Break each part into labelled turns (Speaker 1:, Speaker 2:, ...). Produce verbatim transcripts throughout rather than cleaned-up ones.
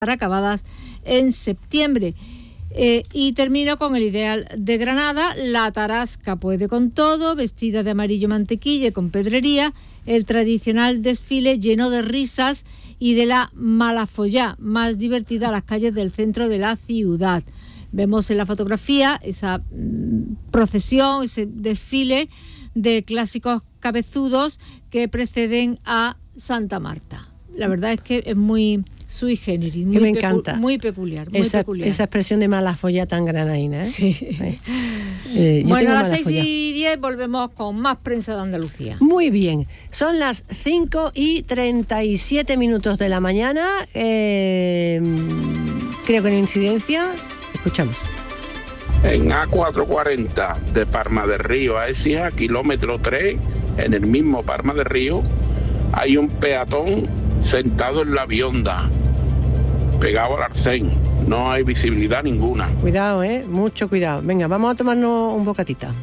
Speaker 1: acabadas en septiembre. Eh, y termino con el ideal de Granada. La tarasca puede con todo, vestida de amarillo mantequilla y con pedrería, el tradicional desfile lleno de risas y de la malafollá más divertida a las calles del centro de la ciudad. Vemos en la fotografía esa mm, procesión, ese desfile de clásicos cabezudos que preceden a Santa Marta. La verdad es que es muy sui generis, muy,
Speaker 2: que me
Speaker 1: pecu-
Speaker 2: encanta.
Speaker 1: muy peculiar, muy
Speaker 2: esa,
Speaker 1: peculiar.
Speaker 2: Esa expresión de malafolla tan granaína, ¿eh?
Speaker 1: Sí.
Speaker 2: Sí. Eh,
Speaker 1: Bueno, a las seis y diez volvemos con más prensa de Andalucía.
Speaker 2: Muy bien, son las cinco y treinta y siete minutos de la mañana. Eh, creo que no hay incidencia. Escuchamos.
Speaker 3: En A cuatrocientos cuarenta de Palma del Río a Écija, kilómetro tres, en el mismo Palma del Río, hay un peatón sentado en la bionda, pegado al arcén. No hay visibilidad ninguna.
Speaker 2: Cuidado, ¿eh? Mucho cuidado. Venga, vamos a tomarnos un bocatita.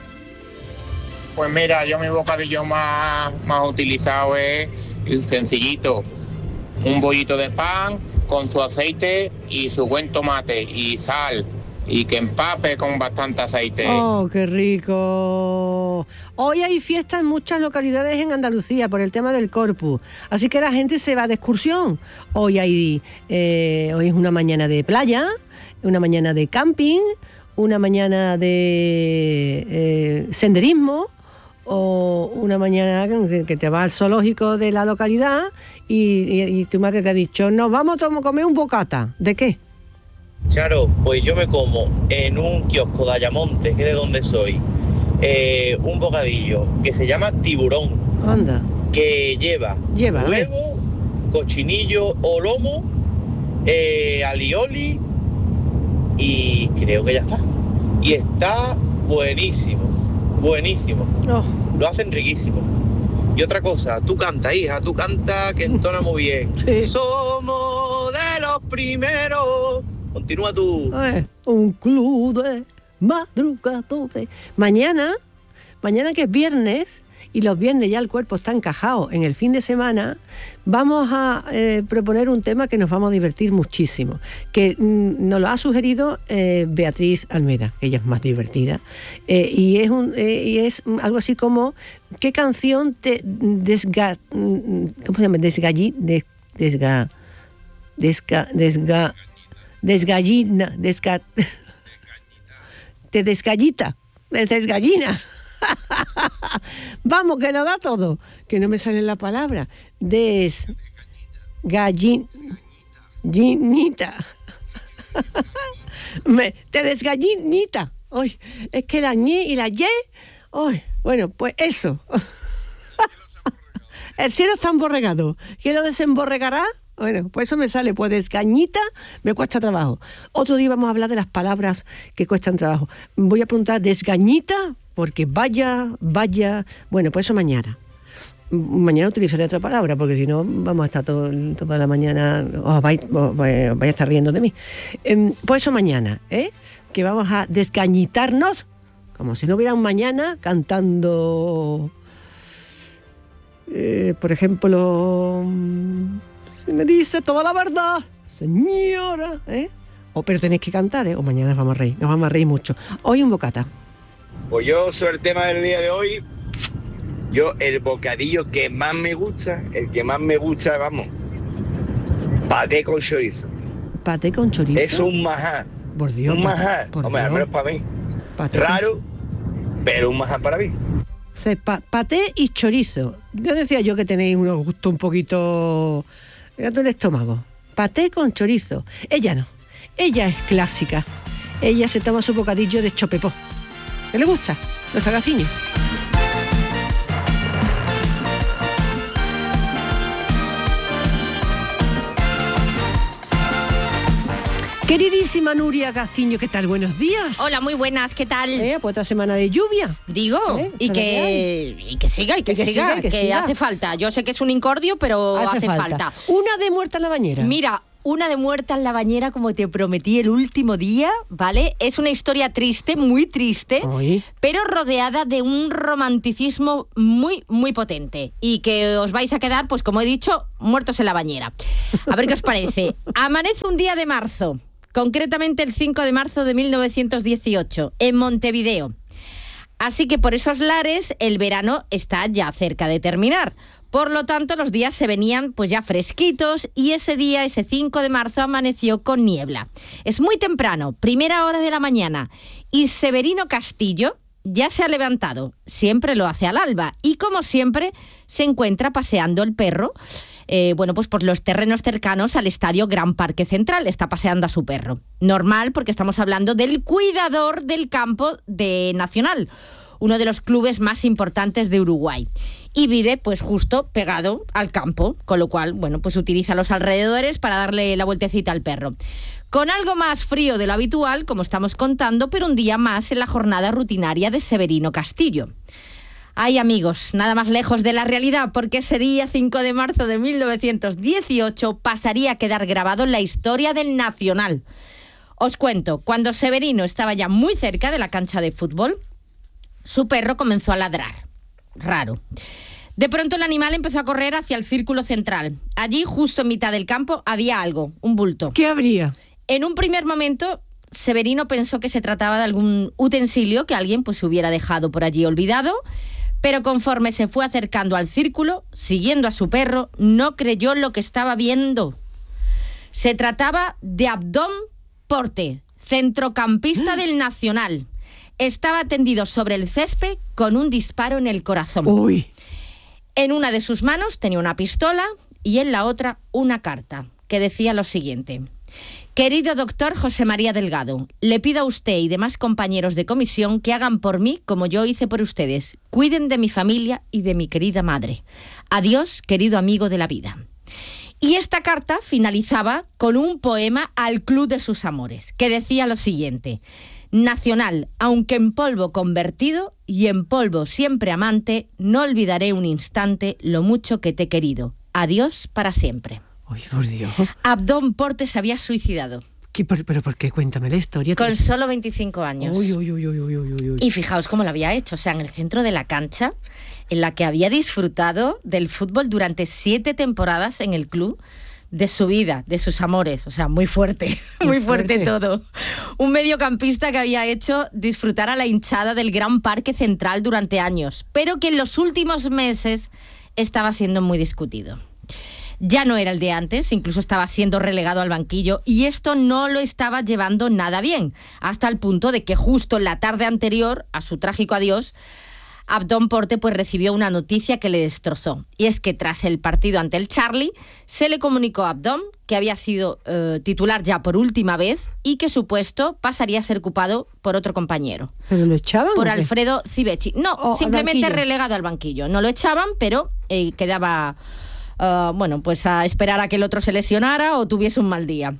Speaker 4: Pues mira, yo mi bocadillo más, más utilizado es el sencillito. Un bollito de pan con su aceite y su buen tomate y sal. Y que empape con bastante aceite.
Speaker 2: ¡Oh, qué rico! Hoy hay fiesta en muchas localidades en Andalucía por el tema del Corpus. Así que la gente se va de excursión. Hoy hay, eh, hoy es una mañana de playa, una mañana de camping, una mañana de eh, senderismo, o una mañana que, que te vas al zoológico de la localidad y, y, y tu madre te ha dicho, nos vamos a comer un bocata. ¿De qué?
Speaker 5: Charo, pues yo me como en un kiosco de Ayamonte, que es de donde soy, eh, un bocadillo que se llama tiburón.
Speaker 2: Anda.
Speaker 5: Que lleva,
Speaker 2: lleva
Speaker 5: huevo, cochinillo o lomo, eh, alioli y creo que ya está. Y está buenísimo, buenísimo.
Speaker 2: Oh.
Speaker 5: Lo hacen riquísimo. Y otra cosa, tú canta, hija, tú canta que entona muy bien.
Speaker 2: Sí.
Speaker 5: Somos de los primeros. Continúa tú.
Speaker 2: Eh, un club de madrugadores. Mañana, mañana que es viernes, y los viernes ya el cuerpo está encajado en el fin de semana, vamos a eh, proponer un tema que nos vamos a divertir muchísimo, que mm, nos lo ha sugerido eh, Beatriz Almeida, ella es más divertida, eh, y, es un, eh, y es algo así como, ¿qué canción te desga... ¿cómo se llama? Desgalli... Des, desga... Desga... Desga... Desgallina, desga... te desgallita, te desgallina. Vamos, que lo da todo, que no me sale la palabra. Desgallinita. me, te desgallinita. Ay, es que la ñe y la ye. Ay, bueno, pues eso. El cielo está emborregado. ¿Quién lo desemborregará? Bueno, pues eso me sale, pues desgañita, me cuesta trabajo. Otro día vamos a hablar de las palabras que cuestan trabajo. Voy a preguntar desgañita, porque vaya, vaya... Bueno, pues eso mañana. Mañana utilizaré otra palabra, porque si no vamos a estar todo, toda la mañana... Os vais, os vais a estar riendo de mí. Eh, pues eso mañana, ¿eh? Que vamos a desgañitarnos, como si no hubiera un mañana, cantando... Eh, por ejemplo... Se me dice toda la verdad, señora, ¿eh? O pero tenéis que cantar, ¿eh? O mañana nos vamos a reír, nos vamos a reír mucho. Hoy un bocata.
Speaker 6: Pues yo, sobre el tema del día de hoy, yo el bocadillo que más me gusta, el que más me gusta, vamos, paté con chorizo.
Speaker 2: ¿Paté con chorizo?
Speaker 6: Es un manjar.
Speaker 2: Por Dios.
Speaker 6: Un manjar,
Speaker 2: por
Speaker 6: hombre,
Speaker 2: Dios.
Speaker 6: al menos para mí.
Speaker 2: Paté
Speaker 6: Raro,
Speaker 2: con...
Speaker 6: pero un manjar para mí.
Speaker 2: O sea, pa- paté y chorizo. Yo decía yo que tenéis unos gustos un poquito... Gato el estómago. Paté con chorizo. Ella no. Ella es clásica. Ella se toma su bocadillo de chopepó. ¿Qué le gusta? Nuestra gaciña. Queridísima Nuria Gaciño, ¿qué tal? Buenos días.
Speaker 7: Hola, muy buenas, ¿qué tal?
Speaker 2: Eh, pues otra semana de lluvia.
Speaker 7: Digo,
Speaker 2: ¿Eh?
Speaker 7: y, que, y que siga, y que,
Speaker 2: Y que
Speaker 7: siga,
Speaker 2: siga, y que
Speaker 7: que
Speaker 2: siga.
Speaker 7: hace falta. Yo sé que es un incordio, pero hace,
Speaker 2: Hace
Speaker 7: falta.
Speaker 2: falta. Una de muerta en la bañera.
Speaker 7: Mira, una de muerta en la bañera como te prometí el último día, ¿vale? Es una historia triste, muy triste,
Speaker 2: Oye.
Speaker 7: pero rodeada de un romanticismo muy, muy potente. Y que os vais a quedar, pues como he dicho, muertos en la bañera. A ver qué os parece. Amanece un día de marzo, concretamente el cinco de marzo de mil novecientos dieciocho, en Montevideo. Así que por esos lares el verano está ya cerca de terminar. Por lo tanto, los días se venían pues ya fresquitos y ese día, ese cinco de marzo, amaneció con niebla. Es muy temprano, primera hora de la mañana, y Severino Castillo ya se ha levantado. Siempre lo hace al alba y, como siempre, se encuentra paseando el perro, eh, bueno, pues por los terrenos cercanos al estadio Gran Parque Central. Está paseando a su perro. Normal, porque estamos hablando del cuidador del campo de Nacional, uno de los clubes más importantes de Uruguay. Y vive pues justo pegado al campo, con lo cual, bueno, pues utiliza los alrededores para darle la vueltecita al perro. Con algo más frío de lo habitual, como estamos contando, pero un día más en la jornada rutinaria de Severino Castillo. Ay, amigos, nada más lejos de la realidad, porque ese día cinco de marzo de mil novecientos dieciocho pasaría a quedar grabado en la historia del Nacional. Os cuento, cuando Severino estaba ya muy cerca de la cancha de fútbol, su perro comenzó a ladrar. Raro. De pronto el animal empezó a correr hacia el círculo central. Allí, justo en mitad del campo, había algo, un bulto.
Speaker 2: ¿Qué habría?
Speaker 7: En un primer momento, Severino pensó que se trataba de algún utensilio que alguien pues hubiera dejado por allí olvidado, pero conforme se fue acercando al círculo, siguiendo a su perro, no creyó lo que estaba viendo. Se trataba de Abdón Porte, centrocampista del Nacional. Estaba tendido sobre el césped con un disparo en el corazón.
Speaker 2: Uy.
Speaker 7: En una de sus manos tenía una pistola y en la otra una carta que decía lo siguiente: querido doctor José María Delgado, le pido a usted y demás compañeros de comisión que hagan por mí como yo hice por ustedes. Cuiden de mi familia y de mi querida madre. Adiós, querido amigo de la vida. Y esta carta finalizaba con un poema al club de sus amores, que decía lo siguiente: Nacional, aunque en polvo convertido y en polvo siempre amante, no olvidaré un instante lo mucho que te he querido. Adiós para siempre.
Speaker 2: Ay, por Dios.
Speaker 7: Abdón Porte se había suicidado.
Speaker 2: ¿Qué, pero, pero por qué? Cuéntame la historia.
Speaker 7: Con solo veinticinco años.
Speaker 2: Uy, uy, uy, uy, uy, uy, uy.
Speaker 7: Y fijaos cómo lo había hecho, o sea, en el centro de la cancha, en la que había disfrutado del fútbol durante siete temporadas en el club, de su vida, de sus amores, o sea, muy fuerte, muy, muy fuerte. fuerte todo. Un mediocampista que había hecho disfrutar a la hinchada del Gran Parque Central durante años, pero que en los últimos meses estaba siendo muy discutido. Ya no era el de antes, incluso estaba siendo relegado al banquillo y esto no lo estaba llevando nada bien, hasta el punto de que justo la tarde anterior a su trágico adiós, Abdón Porte pues recibió una noticia que le destrozó. Y es que tras el partido ante el Charlie, se le comunicó a Abdón que había sido eh, titular ya por última vez y que su puesto pasaría a ser ocupado por otro compañero.
Speaker 2: ¿Pero lo echaban?
Speaker 7: Por Alfredo Civechi. No,
Speaker 2: o
Speaker 7: simplemente
Speaker 2: al
Speaker 7: relegado al banquillo. No lo echaban, pero eh, quedaba, uh, bueno, pues a esperar a que el otro se lesionara o tuviese un mal día.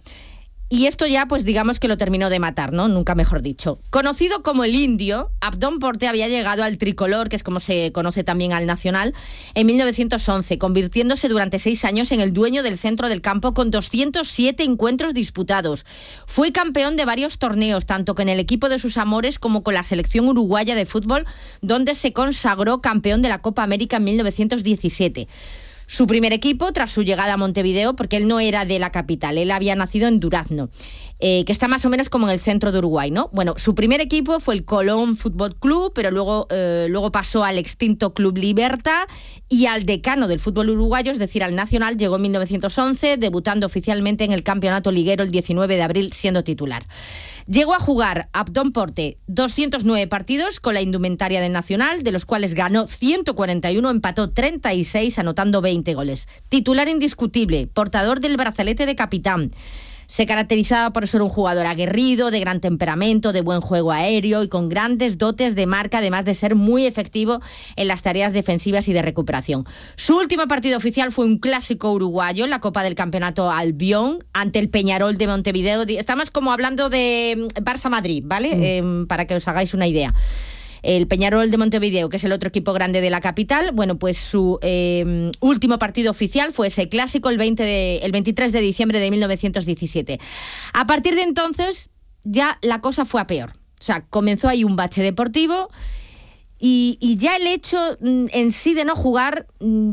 Speaker 7: Y esto ya, pues digamos que lo terminó de matar, ¿no? Nunca mejor dicho. Conocido como el Indio, Abdón Porte había llegado al tricolor, que es como se conoce también al Nacional, en mil novecientos once, convirtiéndose durante seis años en el dueño del centro del campo con doscientos siete encuentros disputados. Fue campeón de varios torneos, tanto con el equipo de sus amores como con la selección uruguaya de fútbol, donde se consagró campeón de la Copa América en mil novecientos diecisiete. Su primer equipo, tras su llegada a Montevideo, porque él no era de la capital, él había nacido en Durazno, eh, que está más o menos como en el centro de Uruguay, ¿no? Bueno, su primer equipo fue el Colón Fútbol Club, pero luego, eh, luego pasó al extinto Club Libertad y al decano del fútbol uruguayo, es decir, al Nacional, llegó en mil novecientos once, debutando oficialmente en el campeonato liguero el diecinueve de abril, siendo titular. Llegó a jugar Abdón Porte doscientos nueve partidos con la indumentaria del Nacional, de los cuales ganó ciento cuarenta y uno, empató treinta y seis, anotando veinte goles. Titular indiscutible, portador del brazalete de capitán. Se caracterizaba por ser un jugador aguerrido, de gran temperamento, de buen juego aéreo y con grandes dotes de marca, además de ser muy efectivo en las tareas defensivas y de recuperación. Su último partido oficial fue un clásico uruguayo en la Copa del Campeonato Albión ante el Peñarol de Montevideo. Estamos como hablando de Barça-Madrid, ¿vale? Mm. Eh, para que os hagáis una idea. El Peñarol de Montevideo, que es el otro equipo grande de la capital, bueno, pues su eh, último partido oficial fue ese clásico el, veinte de, el veintitrés de diciembre de mil novecientos diecisiete. A partir de entonces ya la cosa fue a peor. O sea, comenzó ahí un bache deportivo y, y ya el hecho en sí de no jugar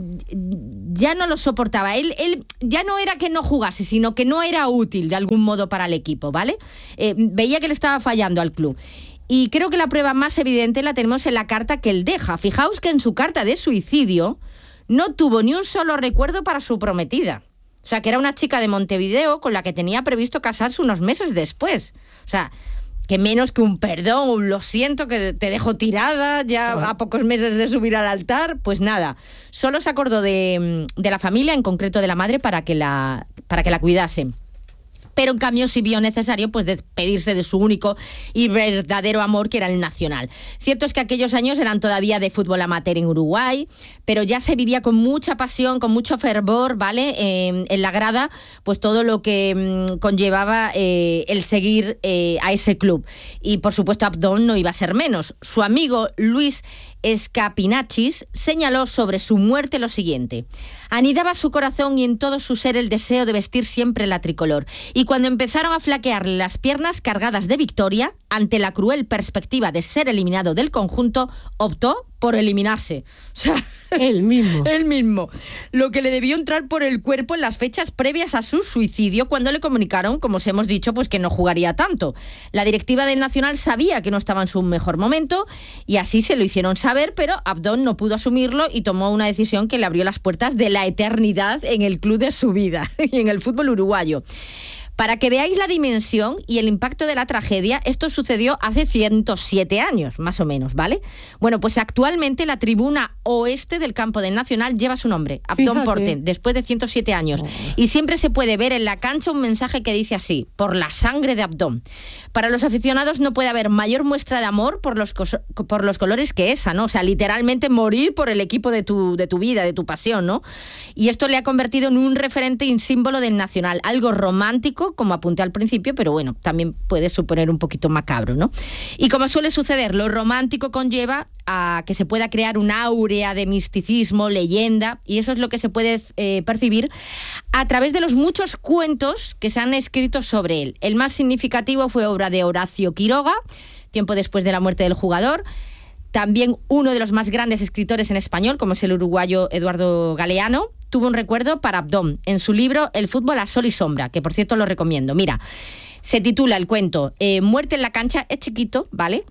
Speaker 7: ya no lo soportaba. Él, él ya no era que no jugase, sino que no era útil de algún modo para el equipo, ¿vale? Eh, veía que le estaba fallando al club. Y creo que la prueba más evidente la tenemos en la carta que él deja. Fijaos que en su carta de suicidio no tuvo ni un solo recuerdo para su prometida. O sea, que era una chica de Montevideo con la que tenía previsto casarse unos meses después. O sea, que menos que un perdón, un lo siento, que te dejo tirada ya a pocos meses de subir al altar. Pues nada, solo se acordó de, de la familia, en concreto de la madre, para que la, para que la cuidasen. Pero en cambio sí vio necesario pues despedirse de su único y verdadero amor, que era el Nacional. Cierto es que aquellos años eran todavía de fútbol amateur en Uruguay, pero ya se vivía con mucha pasión, con mucho fervor, ¿vale? Eh, en la grada, pues todo lo que mmm, conllevaba eh, el seguir eh, a ese club. Y por supuesto Abdón no iba a ser menos. Su amigo Luis Escapinachis señaló sobre su muerte lo siguiente: anidaba su corazón y en todo su ser el deseo de vestir siempre la tricolor, y cuando empezaron a flaquearle las piernas cargadas de victoria, ante la cruel perspectiva de ser eliminado del conjunto, optó por eliminarse. O sea,
Speaker 2: él mismo.
Speaker 7: Él mismo. Lo que le debió entrar por el cuerpo en las fechas previas a su suicidio, cuando le comunicaron, como os hemos dicho, pues que no jugaría tanto. La directiva del Nacional sabía que no estaba en su mejor momento y así se lo hicieron saber, pero Abdón no pudo asumirlo y tomó una decisión que le abrió las puertas de la eternidad en el club de su vida y en el fútbol uruguayo. Para que veáis la dimensión y el impacto de la tragedia, esto sucedió hace ciento siete años, más o menos, ¿vale? Bueno, pues actualmente la tribuna oeste del campo del Nacional lleva su nombre, Abdón Porten, después de ciento siete años. Oh. Y siempre se puede ver en la cancha un mensaje que dice así: por la sangre de Abdón. Para los aficionados no puede haber mayor muestra de amor por los, por los colores que esa, ¿no? O sea, literalmente morir por el equipo de tu, de tu vida, de tu pasión, ¿no? Y esto le ha convertido en un referente y un símbolo del Nacional, algo romántico, como apunté al principio, pero bueno, también puede suponer un poquito macabro, ¿no? Y como suele suceder, lo romántico conlleva a que se pueda crear una áurea de misticismo, leyenda, y eso es lo que se puede eh, percibir a través de los muchos cuentos que se han escrito sobre él. El más significativo fue obra de Horacio Quiroga, tiempo después de la muerte del jugador. También uno de los más grandes escritores en español, como es el uruguayo Eduardo Galeano, tuvo un recuerdo para Abdón en su libro El fútbol a sol y sombra, que por cierto lo recomiendo. Mira, se titula el cuento eh, Muerte en la cancha, es chiquito, ¿vale?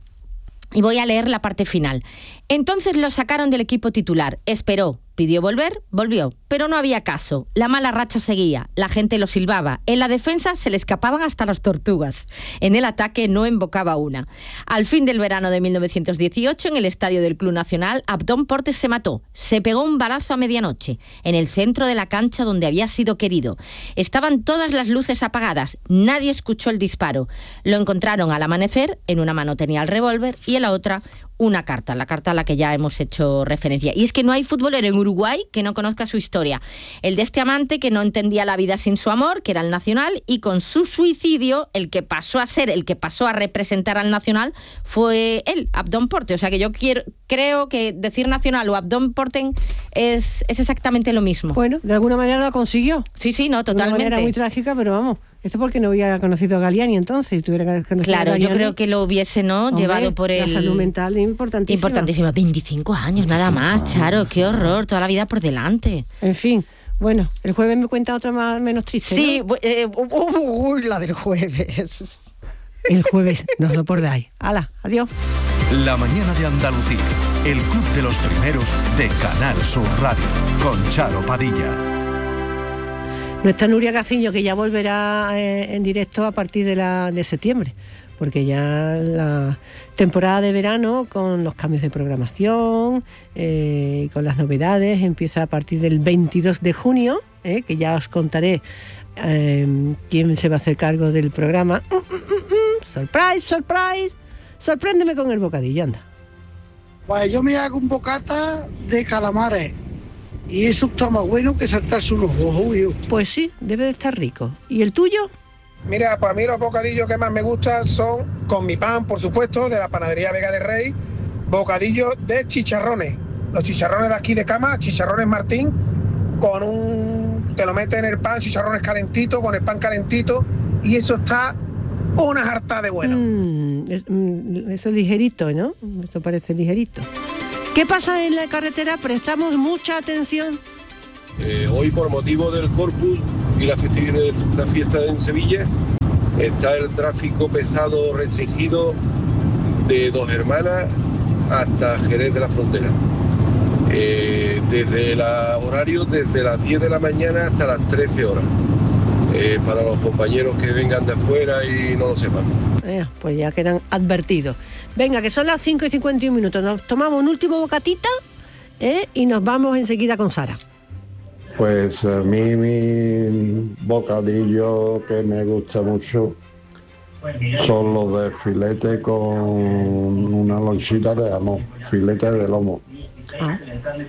Speaker 7: Y voy a leer la parte final. Entonces lo sacaron del equipo titular, esperó, pidió volver, volvió, pero no había caso. La mala racha seguía, la gente lo silbaba. En la defensa se le escapaban hasta las tortugas. En el ataque no embocaba una. Al fin del verano de mil novecientos dieciocho, en el estadio del Club Nacional, Abdón Portes se mató. Se pegó un balazo a medianoche, en el centro de la cancha donde había sido querido. Estaban todas las luces apagadas, nadie escuchó el disparo. Lo encontraron al amanecer, en una mano tenía el revólver y en la otra una carta, la carta a la que ya hemos hecho referencia. Y es que no hay futbolero en Uruguay que no conozca su historia. El de este amante que no entendía la vida sin su amor, que era el Nacional, y con su suicidio, el que pasó a ser, el que pasó a representar al Nacional, fue él, Abdón Porte. O sea que yo quiero, creo que decir Nacional o Abdón Porten es, es exactamente lo mismo.
Speaker 2: Bueno, de alguna manera lo consiguió.
Speaker 7: Sí, sí, no, totalmente.
Speaker 2: De una manera muy trágica, pero vamos. Esto porque no había conocido a Galliani entonces, si tuviera conocido
Speaker 7: claro,
Speaker 2: a Galliani,
Speaker 7: yo creo que lo hubiese, ¿no?
Speaker 2: Hombre,
Speaker 7: llevado por el...
Speaker 2: La salud mental importantísima.
Speaker 7: Importantísima. veinticinco años, nada más, Charo, qué horror, toda la vida por delante.
Speaker 2: En fin, bueno, el jueves me cuenta otra más menos triste,
Speaker 7: sí,
Speaker 2: ¿no?
Speaker 7: eh, uh, uh, la del jueves.
Speaker 2: El jueves, no os lo perdáis. ¡Hala, adiós!
Speaker 8: La mañana de Andalucía, el club de los primeros de Canal Sur Radio, con Charo Padilla.
Speaker 2: Nuestra Nuria Caciño, que ya volverá eh, en directo a partir de, la, de septiembre, porque ya la temporada de verano, con los cambios de programación, eh, con las novedades, empieza a partir del veintidós de junio, eh, que ya os contaré eh, quién se va a hacer cargo del programa. Mm, mm, mm, ¡Surprise, surprise! Sorpréndeme con el bocadillo, anda.
Speaker 9: Pues yo me hago un bocata de calamares. Y eso está más bueno que saltarse unos ojos, yo.
Speaker 2: Pues sí, debe de estar rico. ¿Y el tuyo?
Speaker 10: Mira, para mí los bocadillos que más me gustan son con mi pan, por supuesto, de la panadería Vega de Rey, bocadillo de chicharrones. Los chicharrones de aquí de Cama, chicharrones Martín, con un... te lo metes en el pan, chicharrones calentitos, con el pan calentito, y eso está una jarta de bueno.
Speaker 2: Mm, es, mm, eso es ligerito, ¿no? Esto parece ligerito. ¿Qué pasa en la carretera? Prestamos mucha atención.
Speaker 11: Eh, hoy, por motivo del Corpus y la, festi- la fiesta en Sevilla, está el tráfico pesado restringido de Dos Hermanas hasta Jerez de la Frontera. Eh, desde el horario desde las diez de la mañana hasta las trece horas, eh, para los compañeros que vengan de afuera y no lo sepan.
Speaker 2: Eh, pues ya quedan advertidos. Venga, que son las cinco y cincuenta y un minutos, nos tomamos un último bocatita eh, y nos vamos enseguida con Sara.
Speaker 12: Pues a mí mi bocadillo que me gusta mucho son los de filete con una lonchita de jamón, filete de lomo. Ah.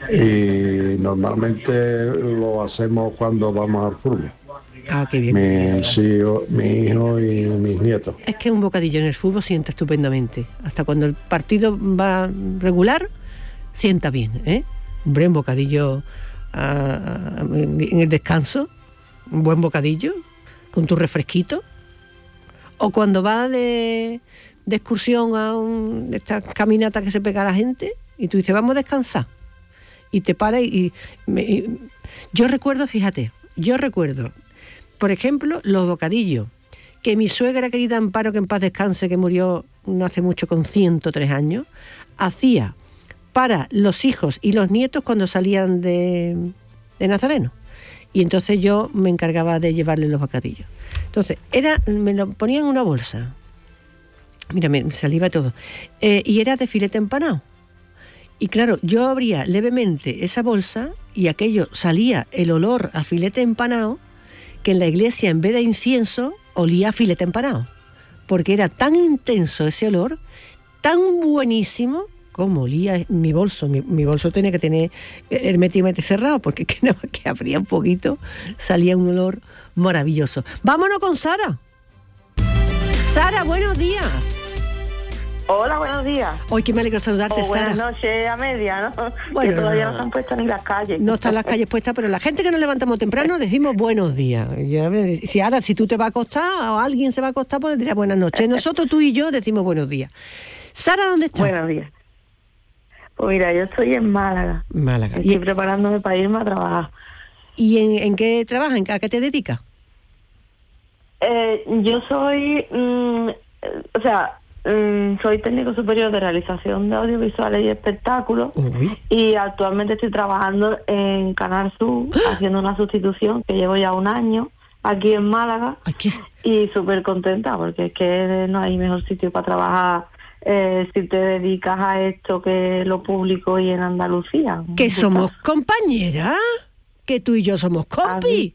Speaker 12: Y normalmente lo hacemos cuando vamos al fútbol.
Speaker 2: Ah, qué bien.
Speaker 12: Mis hijos, mi hijo y mis nietos.
Speaker 2: Es que un bocadillo en el fútbol sienta estupendamente. Hasta cuando el partido va regular, sienta bien, ¿eh? Hombre, un bocadillo uh, en el descanso, un buen bocadillo, con tu refresquito. O cuando va de, de excursión a un, esta caminata que se pega a la gente, y tú dices, vamos a descansar. Y te paras y... Me, y yo recuerdo, fíjate, yo recuerdo, por ejemplo, los bocadillos que mi suegra querida Amparo, que en paz descanse, que murió no hace mucho, con ciento tres años, hacía para los hijos y los nietos cuando salían de, de Nazareno. Y entonces yo me encargaba de llevarle los bocadillos. Entonces, era, me lo ponía en una bolsa. Mira, me, me saliva todo. Eh, y era de filete empanado. Y claro, yo abría levemente esa bolsa y aquello salía el olor a filete empanado, que en la iglesia, en vez de incienso, olía a filete empanado. Porque era tan intenso ese olor, tan buenísimo, como olía mi bolso. Mi, mi bolso tenía que tener herméticamente cerrado, porque que nada más que abría un poquito, salía un olor maravilloso. Vámonos con Sara. Sara, buenos días.
Speaker 13: Hola, buenos días.
Speaker 2: Hoy que me alegro saludarte,
Speaker 13: oh,
Speaker 2: Sara.
Speaker 13: Buenas noches a media, ¿no?
Speaker 2: Bueno,
Speaker 13: que todavía
Speaker 2: no,
Speaker 13: no se han puesto ni las calles.
Speaker 2: No están las calles puestas, pero la gente que nos levantamos temprano decimos buenos días. Ya, si ahora, si tú te vas a acostar o alguien se va a acostar, pues le dirás buenas noches. Nosotros, tú y yo, decimos buenos días. Sara, ¿dónde estás?
Speaker 13: Buenos días. Pues mira, yo estoy en Málaga.
Speaker 2: Málaga.
Speaker 13: Estoy
Speaker 2: ¿Y
Speaker 13: preparándome para irme a trabajar.
Speaker 2: ¿Y en, en qué trabajas? ¿A qué te dedicas?
Speaker 13: Eh, yo soy, mmm, o sea, mmm, soy técnico superior de realización de audiovisuales y espectáculos. Uy. Y actualmente estoy trabajando en Canal Sur, ¡ah!, haciendo una sustitución que llevo ya un año aquí en Málaga.
Speaker 2: ¿Qué?
Speaker 13: Y súper contenta porque es que no hay mejor sitio para trabajar eh, si te dedicas a esto que lo público y en Andalucía.
Speaker 2: Que somos compañeras, que tú y yo somos compi.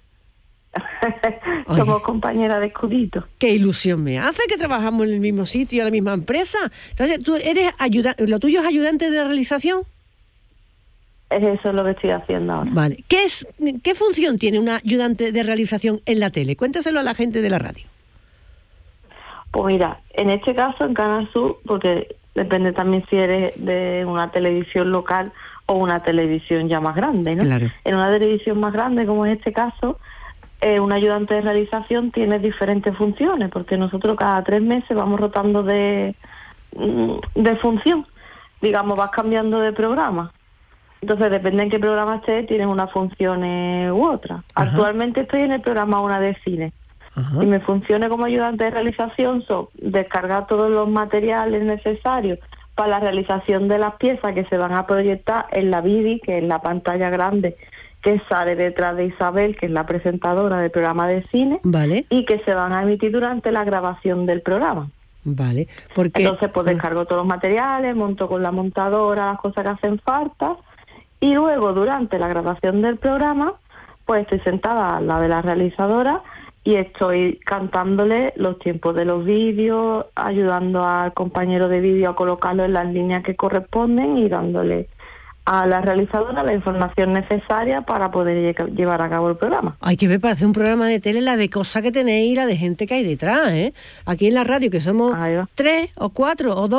Speaker 13: Somos compañeras de escudito.
Speaker 2: Qué ilusión me hace que trabajamos en el mismo sitio, en la misma empresa. Entonces, ¿tú eres ayudante, lo tuyo es ayudante de realización?
Speaker 13: Eso es lo que estoy haciendo ahora.
Speaker 2: Vale. ¿Qué es, qué función tiene una ayudante de realización en la tele? Cuéntaselo a la gente de la radio.
Speaker 13: Pues mira, en este caso en Canal Sur, porque depende también si eres de una televisión local o una televisión ya más grande, ¿no? Claro. En una televisión más grande, como en este caso, eh, un ayudante de realización tiene diferentes funciones, porque nosotros cada tres meses vamos rotando de, de función. Digamos, vas cambiando de programa. Entonces, depende en qué programa estés, tienes unas funciones u otras. Ajá. Actualmente estoy en el programa Una de Cine. Ajá. Y mi funciones como ayudante de realización son descargar todos los materiales necesarios para la realización de las piezas que se van a proyectar en la Vidi, que es la pantalla grande que sale detrás de Isabel, que es la presentadora del programa de cine,
Speaker 2: vale,
Speaker 13: y que se van a emitir durante la grabación del programa.
Speaker 2: Vale, porque...
Speaker 13: Entonces, pues descargo todos los materiales, monto con la montadora las cosas que hacen falta, y luego, durante la grabación del programa, pues estoy sentada al lado de la realizadora y estoy cantándole los tiempos de los vídeos, ayudando al compañero de vídeo a colocarlo en las líneas que corresponden y dándole a la realizadora la información necesaria para poder lle- llevar a cabo el programa.
Speaker 2: Hay que ver para hacer un programa de tele la de cosas que tenéis y la de gente que hay detrás, ¿eh? Aquí en la radio, que somos tres o cuatro o dos,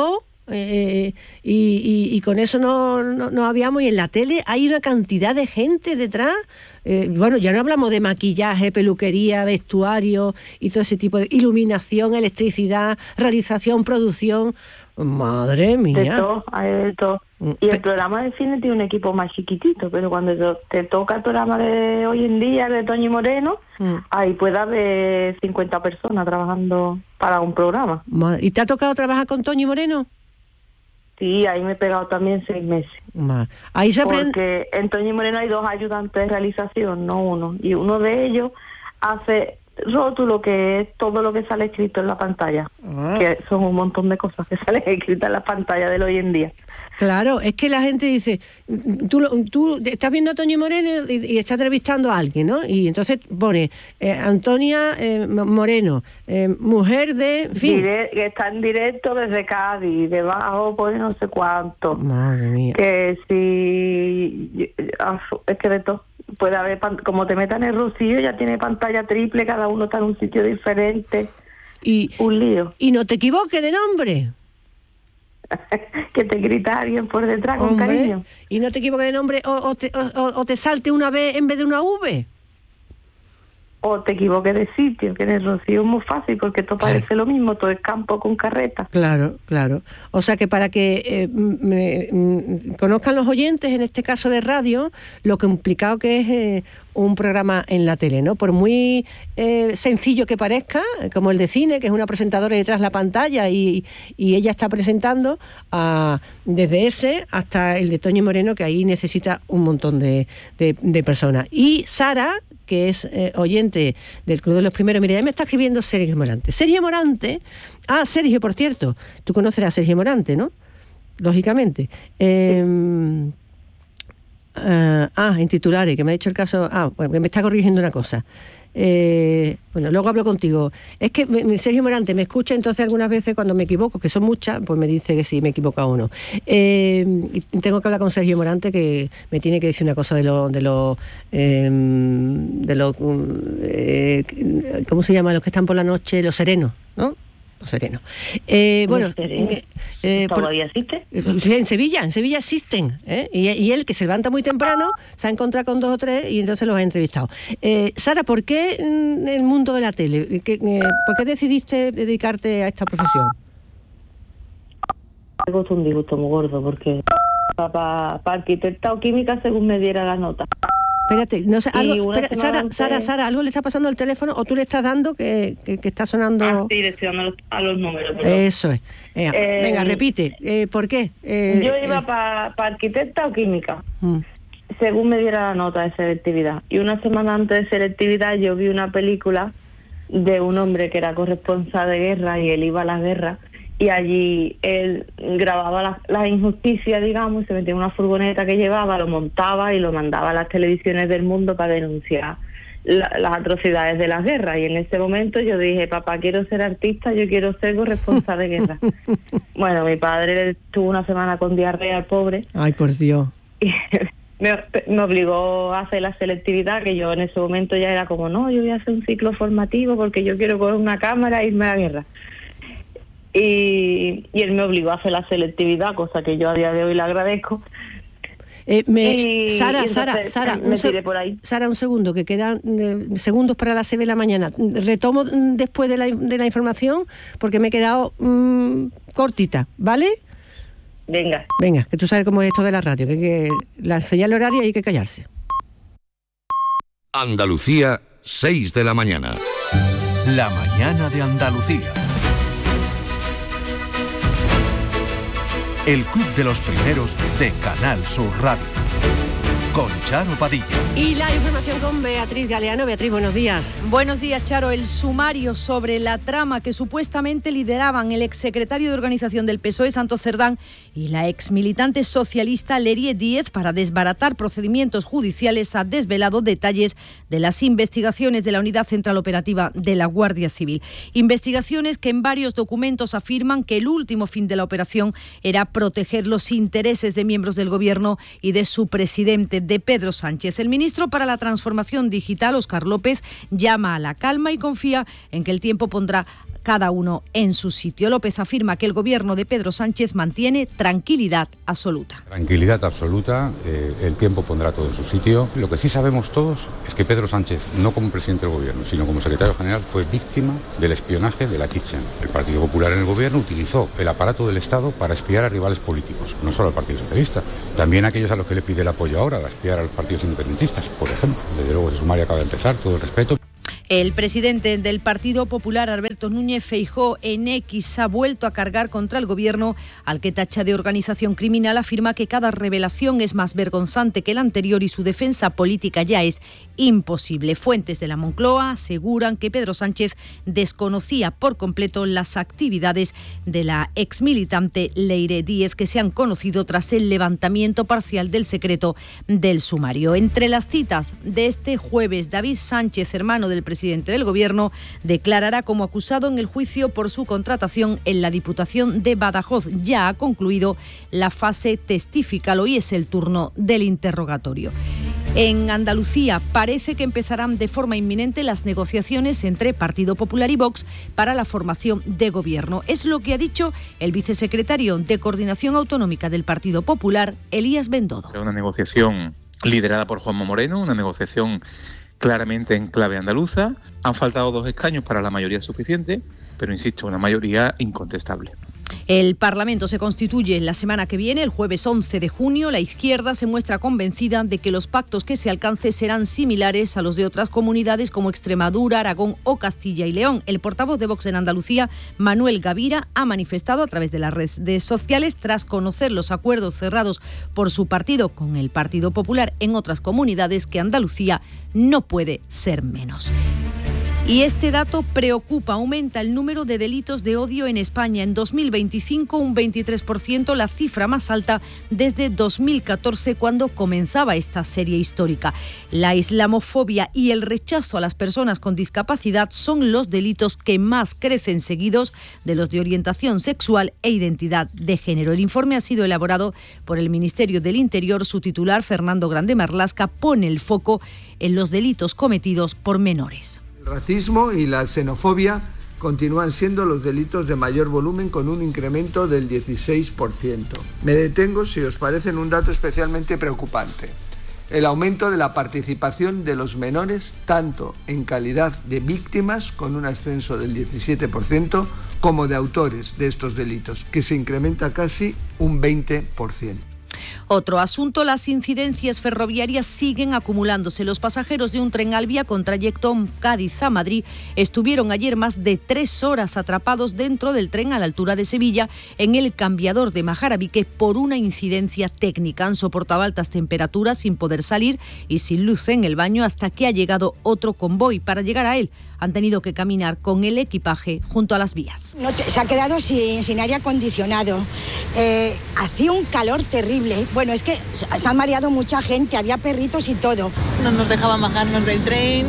Speaker 2: eh, y, y, y con eso no, no, no habíamos. Y en la tele hay una cantidad de gente detrás. Eh, bueno, ya no hablamos de maquillaje, peluquería, vestuario y todo ese tipo de iluminación, electricidad, realización, producción. Madre mía.
Speaker 13: De todo, hay de todo. Y el programa de cine tiene un equipo más chiquitito, pero cuando te toca el programa de hoy en día, de Toñi Moreno, mm. ahí puede haber cincuenta personas trabajando para un programa.
Speaker 2: ¿Y te ha tocado trabajar con Toñi Moreno?
Speaker 13: Sí, ahí me he pegado también seis meses.
Speaker 2: Ahí se aprende.
Speaker 13: Porque en Toñi Moreno hay dos ayudantes de realización, no uno. Y uno de ellos hace rótulo, que es todo lo que sale escrito en la pantalla. Ah. Que son un montón de cosas que salen escritas en la pantalla del hoy en día.
Speaker 2: Claro, es que la gente dice, tú, tú estás viendo a Toñi Moreno y, y está entrevistando a alguien, ¿no? Y entonces pone eh, Antonia eh, Moreno, eh, mujer de... En fin.
Speaker 13: Dire- que está en directo desde Cádiz, debajo pone no sé cuánto.
Speaker 2: Madre mía.
Speaker 13: Que si... Es que de todo. Puede haber, como te metan en el Rocío, ya tiene pantalla triple, cada uno está en un sitio diferente.
Speaker 2: Y,
Speaker 13: un lío.
Speaker 2: Y no te equivoques de nombre.
Speaker 13: Que te grita alguien por detrás con
Speaker 2: Hombre,
Speaker 13: cariño.
Speaker 2: Y no te equivoques de nombre o, o, te, o, o te salte una B en vez de una V.
Speaker 13: O te equivoques de sitio, que en el Rocío es muy fácil porque todo parece claro. lo mismo, todo es campo con carreta.
Speaker 2: Claro, claro. O sea que para que eh, me, me, conozcan los oyentes, en este caso de radio, lo complicado que es eh, un programa en la tele, ¿no? Por muy eh, sencillo que parezca, como el de cine, que es una presentadora detrás de la pantalla y, y ella está presentando, uh, desde ese hasta el de Toñi Moreno, que ahí necesita un montón de, de, de personas. Y Sara, que es eh, oyente del Club de los Primeros. Mira, ya me está escribiendo Sergio Morante. Sergio Morante, ah, Sergio, por cierto, tú conocerás a Sergio Morante, ¿no? Lógicamente. Eh, uh, ah, en titulares, que me ha hecho el caso, ah, bueno, me está corrigiendo una cosa. Eh, bueno, luego hablo contigo. Es que me, Sergio Morante me escucha, entonces algunas veces cuando me equivoco, que son muchas, pues me dice que sí, me he equivocado o no. Eh, y tengo que hablar con Sergio Morante, que me tiene que decir una cosa de los de los eh, de los eh, ¿cómo se llama? Los que están por la noche, los serenos, ¿no? Los serenos. Eh, bueno,
Speaker 13: eh, ¿todavía existe?
Speaker 2: Sí, en Sevilla, en Sevilla existen, ¿eh? y, y él, que se levanta muy temprano, se ha encontrado con dos o tres y entonces los ha entrevistado. Eh, Sara, ¿por qué mm, el mundo de la tele? ¿Qué, eh, ¿Por qué decidiste dedicarte a esta profesión?
Speaker 13: Me gusta un disgusto muy gordo, porque para pa arquitecta o química según me diera la nota.
Speaker 2: Espérate, no sé, algo, espera, Sara, antes... Sara, Sara, algo le está pasando al teléfono o tú le estás dando que, que, que está sonando.
Speaker 13: Ah, sí, le estoy dando a los, a los números. Perdón.
Speaker 2: Eso es. Eh, eh, venga, repite. Eh, ¿Por qué? Eh,
Speaker 13: yo iba eh, para pa arquitecta o química,
Speaker 2: mm.
Speaker 13: según me diera la nota de selectividad. Y una semana antes de selectividad yo vi una película de un hombre que era corresponsal de guerra y él iba a la guerra. Y allí él grababa las la injusticias, digamos, y se metía en una furgoneta que llevaba, lo montaba y lo mandaba a las televisiones del mundo para denunciar la, las atrocidades de las guerras. Y en ese momento yo dije, papá, quiero ser artista, yo quiero ser corresponsal de guerra. Bueno, mi padre tuvo una semana con diarrea, el pobre.
Speaker 2: Ay, por Dios.
Speaker 13: Y me, me obligó a hacer la selectividad, que yo en ese momento ya era como, no, yo voy a hacer un ciclo formativo porque yo quiero coger una cámara e irme a la guerra. Y, y él me obligó a hacer la selectividad, cosa que yo a día de hoy le agradezco.
Speaker 2: Eh, me,
Speaker 13: y,
Speaker 2: Sara,
Speaker 13: y
Speaker 2: Sara, Sara,
Speaker 13: me
Speaker 2: un
Speaker 13: tiré por ahí.
Speaker 2: Sara, un segundo, que quedan eh, segundos para las seis de la mañana. Retomo después de la, de la información, porque me he quedado mmm, cortita, ¿vale?
Speaker 13: Venga.
Speaker 2: Venga, que tú sabes cómo es esto de la radio, que, que la señal horaria hay que callarse.
Speaker 8: Andalucía, seis de la mañana. La mañana de Andalucía. El Club de los Primeros de Canal Sur Radio. Con Charo Padilla.
Speaker 2: Y la información con Beatriz Galeano. Beatriz, buenos días.
Speaker 14: Buenos días, Charo. El sumario sobre la trama que supuestamente lideraban el exsecretario de Organización del P S O E, Santos Cerdán, y la exmilitante socialista Lerie Díez para desbaratar procedimientos judiciales ha desvelado detalles de las investigaciones de la Unidad Central Operativa de la Guardia Civil. Investigaciones que en varios documentos afirman que el último fin de la operación era proteger los intereses de miembros del Gobierno y de su presidente de Pedro Sánchez. El ministro para la Transformación Digital, Óscar López, llama a la calma y confía en que el tiempo pondrá cada uno en su sitio. López afirma que el gobierno de Pedro Sánchez mantiene tranquilidad absoluta.
Speaker 15: Tranquilidad absoluta, eh, el tiempo pondrá todo en su sitio. Lo que sí sabemos todos es que Pedro Sánchez, no como presidente del gobierno, sino como secretario general, fue víctima del espionaje de la Kitchen. El Partido Popular en el gobierno utilizó el aparato del Estado para espiar a rivales políticos, no solo al Partido Socialista, también a aquellos a los que le pide el apoyo ahora, a espiar a los partidos independentistas, por ejemplo. Desde luego, el sumario acaba de empezar, todo el respeto.
Speaker 14: El presidente del Partido Popular, Alberto Núñez Feijóo, en X ha vuelto a cargar contra el gobierno, al que tacha de organización criminal. Afirma que cada revelación es más vergonzante que la anterior y su defensa política ya es imposible. Fuentes de la Moncloa aseguran que Pedro Sánchez desconocía por completo las actividades de la exmilitante Leire Díez, que se han conocido tras el levantamiento parcial del secreto del sumario. Entre las citas de este jueves, David Sánchez, hermano del presidente del Gobierno, declarará como acusado en el juicio por su contratación en la Diputación de Badajoz. Ya ha concluido la fase testifical. Hoy es el turno del interrogatorio. En Andalucía parece que empezarán de forma inminente las negociaciones entre Partido Popular y Vox para la formación de gobierno. Es lo que ha dicho el vicesecretario de Coordinación Autonómica del Partido Popular, Elías Bendodo.
Speaker 16: Una negociación liderada por Juanma Moreno, una negociación claramente en clave andaluza. Han faltado dos escaños para la mayoría suficiente, pero insisto, una mayoría incontestable.
Speaker 14: El Parlamento se constituye la semana que viene, el jueves once de junio. La izquierda se muestra convencida de que los pactos que se alcancen serán similares a los de otras comunidades como Extremadura, Aragón o Castilla y León. El portavoz de Vox en Andalucía, Manuel Gavira, ha manifestado a través de las redes sociales, tras conocer los acuerdos cerrados por su partido con el Partido Popular en otras comunidades, que Andalucía no puede ser menos. Y este dato preocupa. Aumenta el número de delitos de odio en España. En dos mil veinticinco, un veintitrés por ciento, la cifra más alta desde dos mil catorce, cuando comenzaba esta serie histórica. La islamofobia y el rechazo a las personas con discapacidad son los delitos que más crecen, seguidos de los de orientación sexual e identidad de género. El informe ha sido elaborado por el Ministerio del Interior. Su titular, Fernando Grande Marlasca, pone el foco en los delitos cometidos por menores.
Speaker 17: El racismo y la xenofobia continúan siendo los delitos de mayor volumen, con un incremento del dieciséis por ciento. Me detengo, si os parece, en un dato especialmente preocupante: el aumento de la participación de los menores, tanto en calidad de víctimas, con un ascenso del diecisiete por ciento, como de autores de estos delitos, que se incrementa casi un veinte por ciento.
Speaker 14: Otro asunto: las incidencias ferroviarias siguen acumulándose. Los pasajeros de un tren Alvia con trayecto Cádiz a Madrid estuvieron ayer más de tres horas atrapados dentro del tren a la altura de Sevilla, en el cambiador de Majarabique, por una incidencia técnica. Han soportado altas temperaturas sin poder salir y sin luz en el baño hasta que ha llegado otro convoy. Para llegar a él han tenido que caminar con el equipaje junto a las vías.
Speaker 18: No te, se ha quedado sin, sin aire acondicionado. Eh, hacía un calor terrible. Bueno, es que se han mareado mucha gente, había perritos y todo.
Speaker 19: No nos dejaban bajarnos del tren,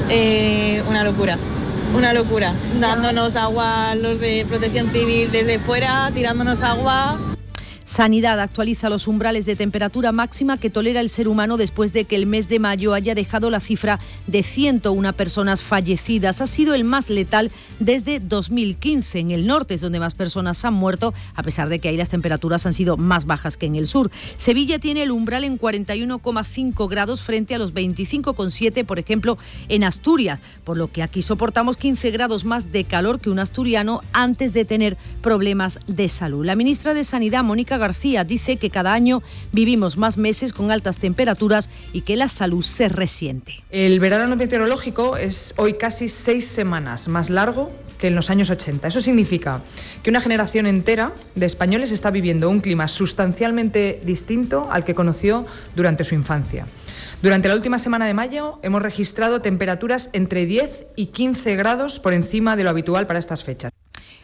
Speaker 19: eh, una locura, una locura. Dándonos agua los de Protección Civil desde fuera, tirándonos agua.
Speaker 14: Sanidad actualiza los umbrales de temperatura máxima que tolera el ser humano después de que el mes de mayo haya dejado la cifra de ciento una personas fallecidas. Ha sido el más letal desde dos mil quince. En el norte es donde más personas han muerto, a pesar de que ahí las temperaturas han sido más bajas que en el sur. Sevilla tiene el umbral en cuarenta y uno coma cinco grados frente a los veinticinco coma siete, por ejemplo, en Asturias, por lo que aquí soportamos quince grados más de calor que un asturiano antes de tener problemas de salud. La ministra de Sanidad, Mónica García, dice que cada año vivimos más meses con altas temperaturas y que la salud se resiente.
Speaker 20: El verano meteorológico es hoy casi seis semanas más largo que en los años ochenta. Eso significa que una generación entera de españoles está viviendo un clima sustancialmente distinto al que conoció durante su infancia. Durante la última semana de mayo hemos registrado temperaturas entre diez y quince grados por encima de lo habitual para estas fechas.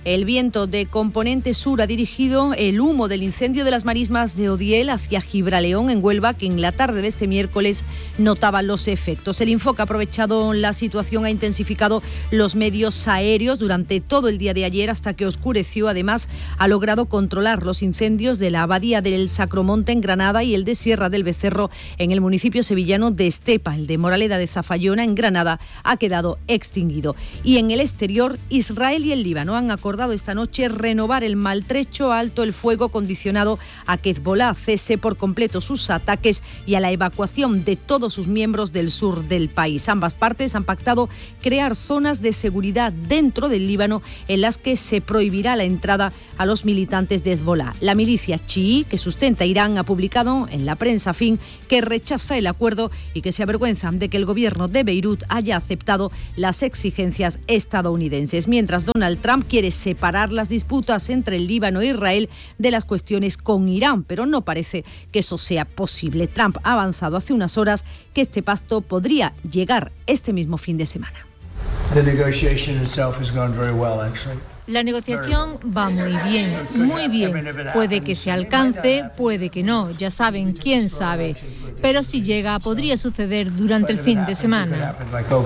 Speaker 14: El viento de componente sur ha dirigido el humo del incendio de las marismas de Odiel hacia Gibraleón, en Huelva, que en la tarde de este miércoles notaba los efectos. El Infoca ha aprovechado la situación, ha intensificado los medios aéreos durante todo el día de ayer hasta que oscureció. Además, ha logrado controlar los incendios de la Abadía del Sacromonte en Granada y el de Sierra del Becerro en el municipio sevillano de Estepa. El de Moraleda de Zafayona en Granada ha quedado extinguido. Y en el exterior, Israel y el Líbano han acordado esta noche renovar el maltrecho alto el fuego condicionado a que Hezbolá cese por completo sus ataques y a la evacuación de todos sus miembros del sur del país. Ambas partes han pactado crear zonas de seguridad dentro del Líbano en las que se prohibirá la entrada a los militantes de Hezbolá. La milicia chií que sustenta Irán ha publicado en la prensa afín que rechaza el acuerdo y que se avergüenzan de que el gobierno de Beirut haya aceptado las exigencias estadounidenses, mientras Donald Trump quiere separar las disputas entre el Líbano e Israel de las cuestiones con Irán, pero no parece que eso sea posible. Trump ha avanzado hace unas horas que este pacto podría llegar este mismo fin de semana.
Speaker 1: La negociación va muy bien, muy bien. Puede que se alcance, puede que no, ya saben, quién sabe. Pero si llega, podría suceder durante el fin de semana.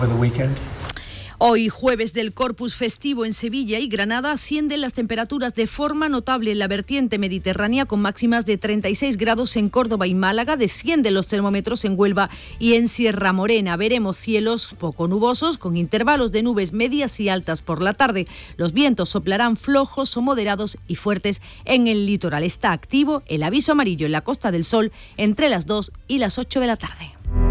Speaker 14: Hoy, jueves del Corpus festivo en Sevilla y Granada, ascienden las temperaturas de forma notable en la vertiente mediterránea, con máximas de treinta y seis grados en Córdoba y Málaga. Descienden los termómetros en Huelva y en Sierra Morena. Veremos cielos poco nubosos, con intervalos de nubes medias y altas por la tarde. Los vientos soplarán flojos o moderados y fuertes en el litoral. Está activo el aviso amarillo en la Costa del Sol entre las dos y las ocho de la tarde.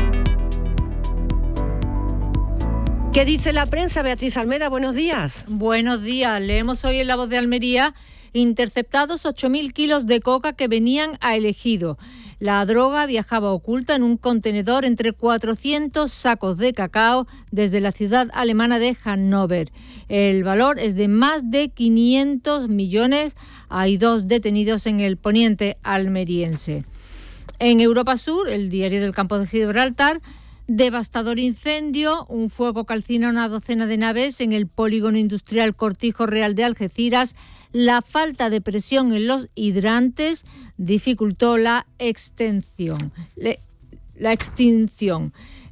Speaker 2: ¿Qué dice la prensa, Beatriz Almeda? Buenos días.
Speaker 1: Buenos días. Leemos hoy en La Voz de Almería: interceptados ocho mil kilos de coca que venían a El Ejido. La droga viajaba oculta en un contenedor entre cuatrocientos sacos de cacao desde la ciudad alemana de Hannover. El valor es de más de quinientos millones. Hay dos detenidos en el poniente almeriense. En Europa Sur, el diario del Campo de Gibraltar: devastador incendio, un fuego calcina una docena de naves en el polígono industrial Cortijo Real de Algeciras. La falta de presión en los hidrantes dificultó la extensión, la extinción.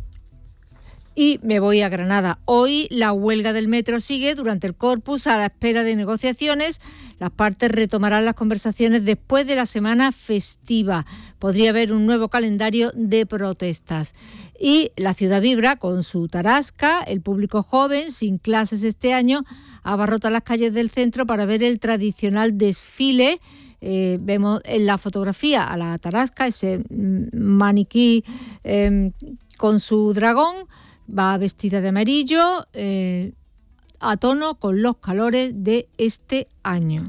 Speaker 1: Y me voy a Granada. Hoy la huelga del metro sigue durante el Corpus a la espera de negociaciones. Las partes retomarán las conversaciones después de la semana festiva. Podría haber un nuevo calendario de protestas. Y la ciudad vibra con su tarasca. El público joven, sin clases este año, abarrota las calles del centro para ver el tradicional desfile. Eh, vemos en la fotografía a la tarasca, ese maniquí eh, con su dragón. Va vestida de amarillo, eh, a tono con los calores de este año.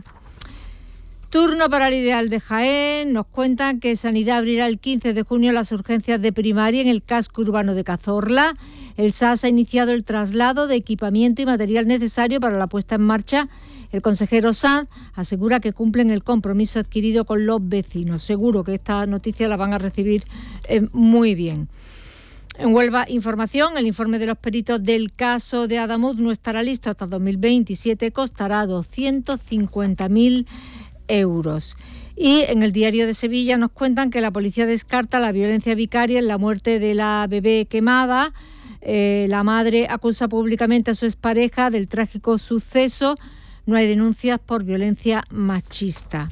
Speaker 1: Turno para el Ideal de Jaén. Nos cuentan que Sanidad abrirá el quince de junio las urgencias de primaria en el casco urbano de Cazorla. El S A S ha iniciado el traslado de equipamiento y material necesario para la puesta en marcha. El consejero Sanz asegura que cumplen el compromiso adquirido con los vecinos. Seguro que esta noticia la van a recibir eh, muy bien. En Huelva Información, el informe de los peritos del caso de Adamuz no estará listo hasta dos mil veintisiete, costará doscientos cincuenta mil euros. Y en el diario de Sevilla nos cuentan que la policía descarta la violencia vicaria en la muerte de la bebé quemada. Eh, la madre acusa públicamente a su expareja del trágico suceso. No hay denuncias por violencia machista.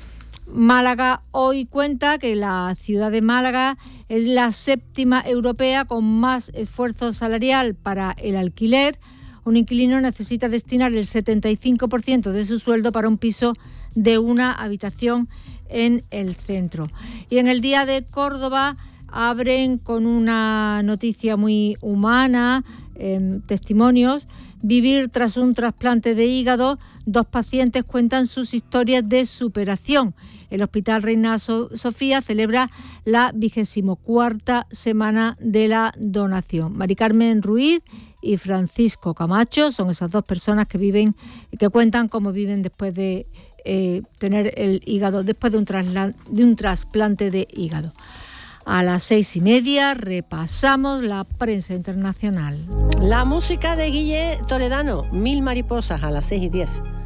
Speaker 1: Málaga hoy cuenta que la ciudad de Málaga es la séptima europea con más esfuerzo salarial para el alquiler. Un inquilino necesita destinar el setenta y cinco por ciento de su sueldo para un piso de una habitación en el centro. Y en el Día de Córdoba abren con una noticia muy humana, eh, testimonios. Vivir tras un trasplante de hígado. Dos pacientes cuentan sus historias de superación. El Hospital Reina Sofía celebra la vigésimo cuarta semana de la donación. Mari Carmen Ruiz y Francisco Camacho son esas dos personas que viven, que cuentan cómo viven después de eh, tener el hígado, después de un, trasla, de un trasplante de hígado. A las seis y media repasamos la prensa internacional.
Speaker 2: La música de Guille Toledano, Mil mariposas, a las seis y diez.